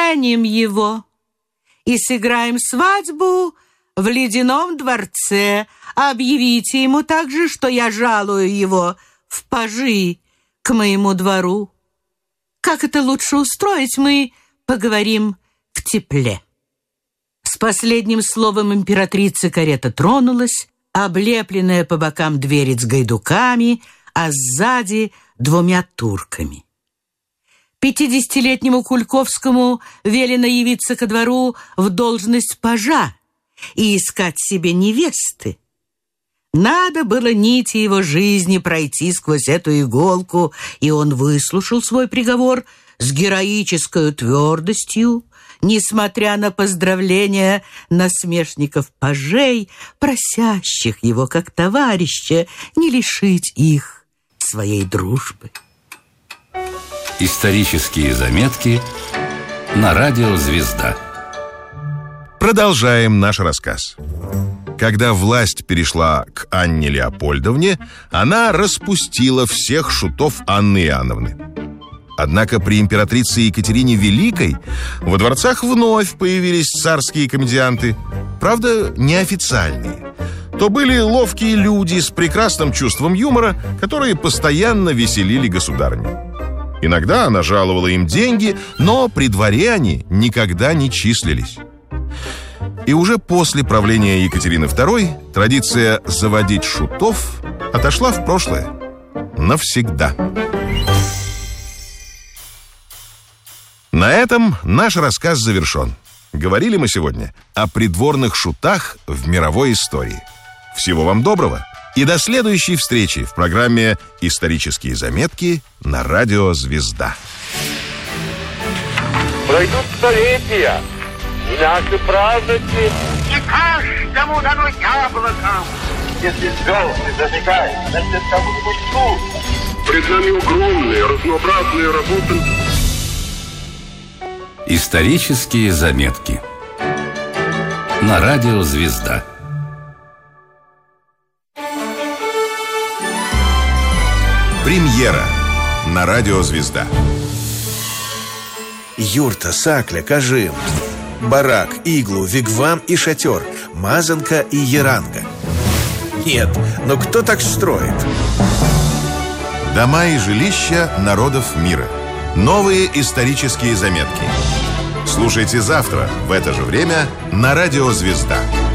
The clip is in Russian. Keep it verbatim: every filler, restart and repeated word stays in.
женим его и сыграем свадьбу в ледяном дворце. Объявите ему также, что я жалую его в пажи к моему двору. Как это лучше устроить, мы поговорим в тепле». С последним словом императрицы карета тронулась, облепленная по бокам дверец гайдуками, а сзади двумя турками. Пятидесятилетнему Кульковскому велено явиться ко двору в должность пажа и искать себе невесты. Надо было нити его жизни пройти сквозь эту иголку, и он выслушал свой приговор с героической твердостью, несмотря на поздравления насмешников-пажей, просящих его как товарища не лишить их своей дружбы. Исторические заметки на радио «Звезда». Продолжаем наш рассказ. Когда власть перешла к Анне Леопольдовне, она распустила всех шутов Анны Иоанновны. Однако при императрице Екатерине Великой во дворцах вновь появились царские комедианты, правда, неофициальные. То были ловкие люди с прекрасным чувством юмора, которые постоянно веселили государыню. Иногда она жаловала им деньги, но при дворе они никогда не числились. И уже после правления Екатерины Второй традиция заводить шутов отошла в прошлое навсегда. На этом наш рассказ завершен. Говорили мы сегодня о придворных шутах в мировой истории. Всего вам доброго и до следующей встречи в программе «Исторические заметки» на радио «Звезда». Пройдут столетия, и наши праздники не каждому дано яблоком. Если звезды зажигают, значит, кому-нибудь тут. Пред нами огромные, разнообразные работы. Исторические заметки на радио «Звезда». Премьера на радио «Звезда». Юрта, сакля, кажим, барак, иглу, вигвам и шатер, мазанка и еранга. Нет, но кто так строит? Дома и жилища народов мира. Новые исторические заметки. Слушайте завтра в это же время на радио «Звезда».